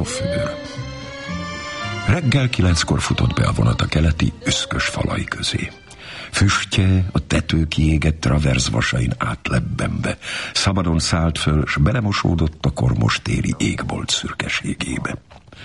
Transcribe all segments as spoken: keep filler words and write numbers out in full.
Sofőr. Reggel kilenckor futott be a vonat a keleti üszkös falai közé. Füstje a tető kiégett traverzvasain átlebbenve, szabadon szállt föl, s belemosódott a kormos téli égbolt szürkeségébe.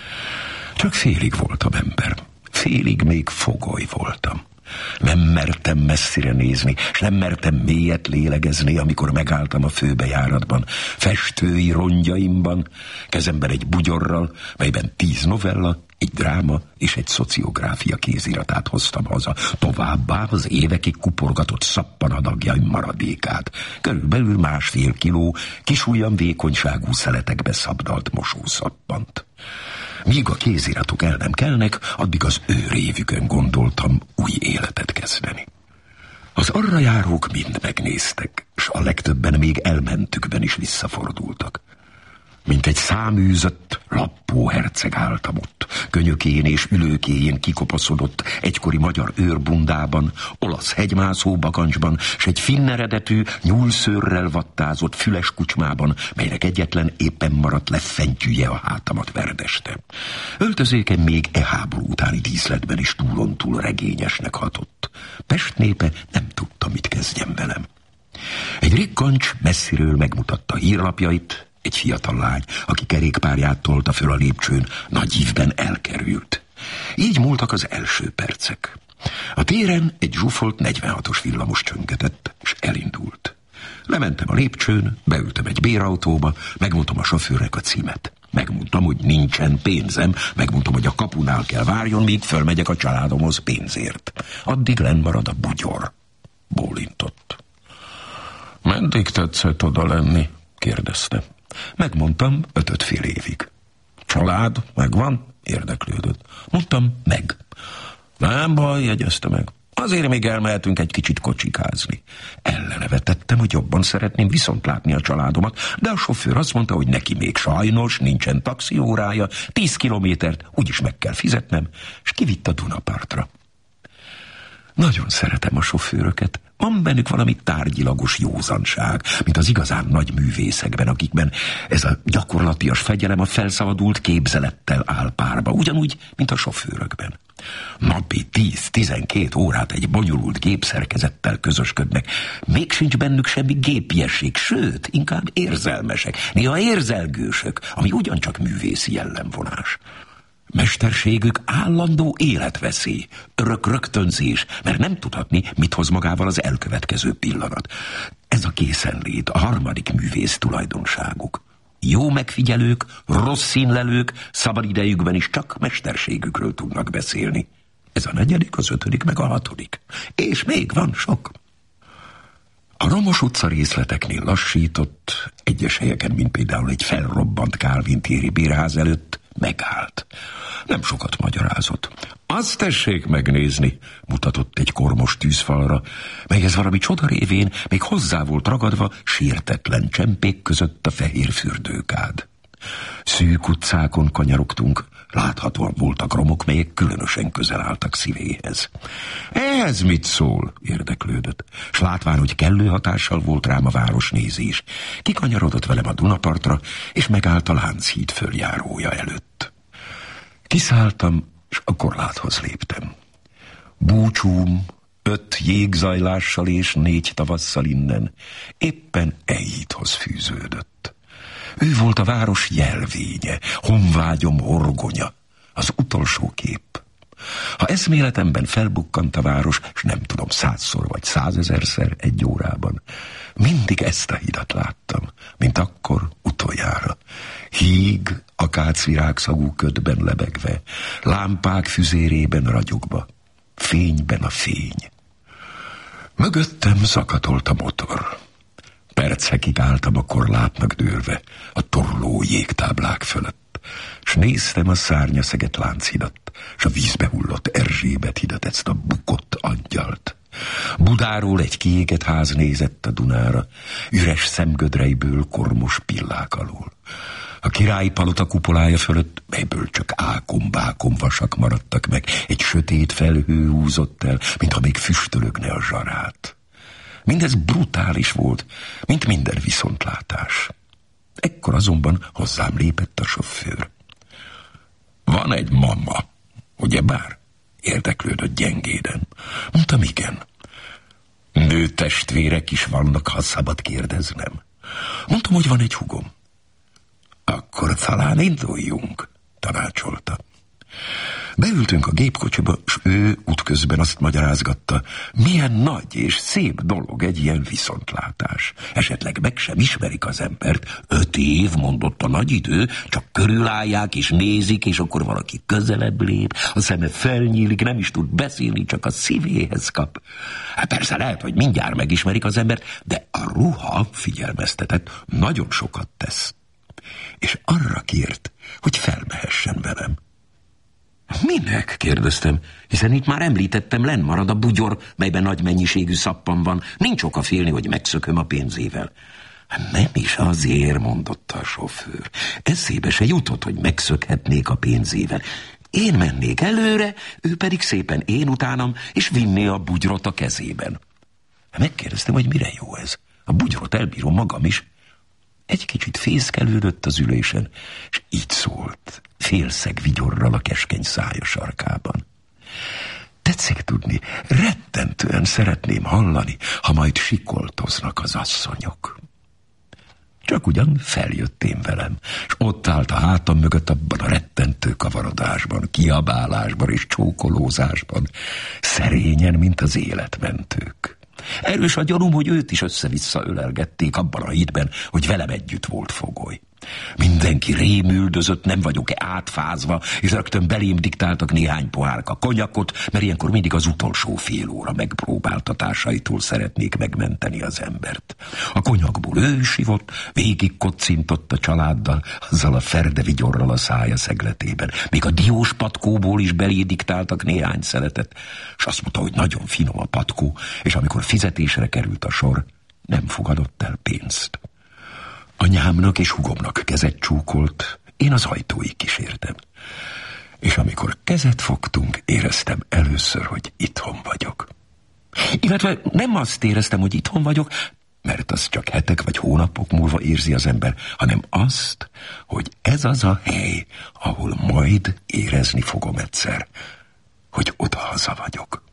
Csak félig voltam ember, félig még fogoly voltam. Nem mertem messzire nézni, s nem mertem mélyet lélegezni, amikor megálltam a főbejáratban, festői rongyaimban, kezemben egy bugyorral, melyben tíz novella, egy dráma és egy szociográfia kéziratát hoztam haza, továbbá az évekig kuporgatott szappanadagjaim maradékát, körülbelül másfél kiló kisujjam vékonyságú szeletekbe szabdalt mosószappant. Míg a kéziratok el nem kelnek, addig az ő révükön gondoltam új életet kezdeni. Az arra járók mind megnéztek, s a legtöbben még elmentükben is visszafordultak. Mint egy száműzött, lappó herceg álltam ott, könyökén és ülőkéjén kikopaszodott egykori magyar őrbundában, olasz hegymászó bakancsban, s egy finn eredetű, nyúlszőrrel vattázott füles kucsmában, melynek egyetlen éppen maradt lefentyűje a hátamat verdeste. Öltözéken még e háború utáni díszletben is túlontúl regényesnek hatott. Pest népe nem tudta, mit kezdjen velem. Egy rikkancs messziről megmutatta hírlapjait. Egy fiatal lány, aki kerékpárját tolta föl a lépcsőn, nagy ívben elkerült. Így múltak az első percek. A téren egy zsúfolt negyvenhatos villamos csöngetett, és elindult. Lementem a lépcsőn, beültem egy bérautóba, megmondtam a sofőrnek a címet. Megmondtam, hogy nincsen pénzem, megmondtam, hogy a kapunál kell várjon, míg fölmegyek a családomhoz pénzért. Addig lenn marad a bugyor. Bólintott. Meddig tetszett oda lenni? Kérdezte. Megmondtam, ötöt fél évig. Család, megvan? Érdeklődött. Mondtam, meg. Nem baj, jegyezte meg. Azért még elmehetünk egy kicsit kocsikázni. Ellenevetettem, hogy jobban szeretném viszont látni a családomat, de a sofőr azt mondta, hogy neki még sajnos nincsen taxiórája, tíz kilométert úgyis meg kell fizetnem, és kivitt a Dunapartra. Nagyon szeretem a sofőröket. Van bennük valami tárgyilagos józanság, mint az igazán nagy művészekben, akikben ez a gyakorlatias fegyelem a felszabadult képzelettel áll párba, ugyanúgy, mint a sofőrökben. Napi tíz-tizenkét órát egy bonyolult gépszerkezettel közösködnek, még sincs bennük semmi gépiesség, sőt, inkább érzelmesek, néha érzelgősök, ami ugyancsak művészi jellemvonás. Mesterségük állandó életveszély, örök rögtönzés, mert nem tudhatni, mit hoz magával az elkövetkező pillanat. Ez a készenlét, a harmadik művész tulajdonságuk. Jó megfigyelők, rossz színlelők szabadidejükben is csak mesterségükről tudnak beszélni. Ez a negyedik, az ötödik, meg a hatodik. És még van sok. A Romos utca részleteknél lassított, egyes helyeken, mint például egy felrobbant Kálvin téri bérház előtt, megállt. Nem sokat magyarázott. Azt tessék megnézni, mutatott egy kormos tűzfalra, melyhez valami csoda révén még hozzá volt ragadva sértetlen csempék között a fehér fürdőkád. Szűk utcákon kanyarogtunk, láthatóan voltak romok, melyek különösen közel álltak szívéhez. Ez mit szól? Érdeklődött, s látván, hogy kellő hatással volt rám a városnézés, kikanyarodott velem a Dunapartra, és megállt a Lánchíd följárója előtt. Kiszálltam, és a korláthoz léptem. Búcsúm, öt jégzajlással és négy tavasszal innen, éppen e hídhoz fűződött. Ő volt a város jelvénye, honvágyom horgonya, az utolsó kép. Ha eszméletemben felbukkant a város, s nem tudom, százszor vagy százezerszer egy órában, mindig ezt a hidat láttam, mint akkor utoljára. Híg, akácvirágszagú ködben lebegve, lámpák füzérében ragyogva, fényben a fény. Mögöttem zakatolt a motor. Percekig álltam a korlátnak dőlve, a torló jégtáblák fölött, s néztem a szárnyaszeget Lánchidat, s a vízbe hullott Erzsébet hidat, ezt a bukott angyalt. Budáról egy kiégett ház nézett a Dunára, üres szemgödreiből kormos pillák alól. A királyi palota kupolája fölött, melyből csak ákom-bákom vasak maradtak meg, egy sötét felhő húzott el, mintha még füstölögne a zsarát. Mindez brutális volt, mint minden viszontlátás. Ekkor azonban hozzám lépett a sofőr. egy mama, ugyebár? Érdeklődött gyengéden. Mondtam, igen. Nőtestvérek is vannak, ha szabad kérdeznem. Mondtam, hogy van egy húgom. Akkor talán induljunk, tanácsolta. Beültünk a gépkocsiba, s ő útközben azt magyarázgatta, milyen nagy és szép dolog egy ilyen viszontlátás. Esetleg meg sem ismerik az embert. Öt év, mondott a nagy idő, csak körülállják és nézik, és akkor valaki közelebb lép, a szeme felnyílik, nem is tud beszélni, csak a szívéhez kap. Hát persze lehet, hogy mindjárt megismerik az embert, de a ruha, figyelmeztetett, nagyon sokat tesz. És arra kért, hogy felmehessen velem. Minek? Kérdeztem, hiszen itt már említettem, lenn marad a bugyor, melyben nagy mennyiségű szappan van. Nincs oka félni, hogy megszököm a pénzével. Nem is azért, mondotta a sofőr. Eszébe se jutott, hogy megszökhetnék a pénzével. Én mennék előre, ő pedig szépen én utánam, és vinné a bugyrot a kezében. Megkérdeztem, hogy mire jó ez. A bugyrot elbírom magam is. Egy kicsit fészkelődött az ülésen, és így szólt, félszeg vigyorral a keskeny szája sarkában. Tetszik tudni, rettentően szeretném hallani, ha majd sikoltoznak az asszonyok. Csak ugyan feljött én velem, és ott állt a hátam mögött abban a rettentő kavarodásban, kiabálásban és csókolózásban, szerényen, mint az életmentők. Erős a gyanúm, hogy őt is össze-vissza ölelgették abban a hitben, hogy velem együtt volt fogoly. Mindenki rémüldözött, nem vagyok-e átfázva, és rögtön belém diktáltak néhány pohárka konyakot, mert ilyenkor mindig az utolsó fél óra megpróbáltatásaitól szeretnék megmenteni az embert. A konyakból ő is ivott, végig kocintott a családdal, azzal a ferdevigyorral a szája szegletében. Még a diós patkóból is belé diktáltak néhány szeletet, és azt mondta, hogy nagyon finom a patkó, és amikor fizetésre került a sor, nem fogadott el pénzt. Anyámnak és húgomnak kezet csúkolt, én az ajtóig kísértem. És amikor kezet fogtunk, éreztem először, hogy itthon vagyok. Illetve nem azt éreztem, hogy itthon vagyok, mert az csak hetek vagy hónapok múlva érzi az ember, hanem azt, hogy ez az a hely, ahol majd érezni fogom egyszer, hogy odahaza vagyok.